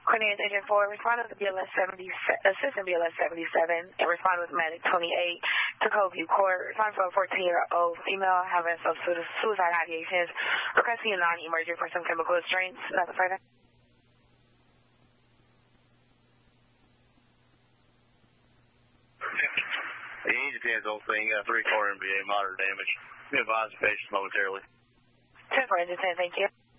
Cornelius Agent 4, respond with BLS 70, Assistant BLS 77, and respond with Medic 28 to Coveview Court. Respond for a 14-year-old female having some suicide ideations, requesting a non-emergent for some chemical restraints. Nothing further. The engine depends on thing, 3-car MBA, moderate damage. Be advised the patient momentarily. 10 for engine 10, thank you.